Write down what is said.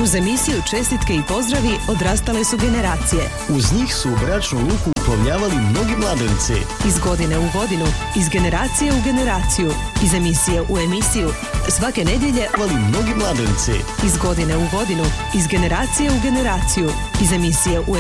Uz emisiju Čestitke i pozdravi odrastale su generacije. Uz njih su u bračnu luku uplovljavali mnogi mladunci. Iz godine u godinu, iz generacije u generaciju, iz emisije u emisiju. Svake nedjelje Mnogi mladunci. iz godine u godinu, iz generacije u generaciju, iz emisije u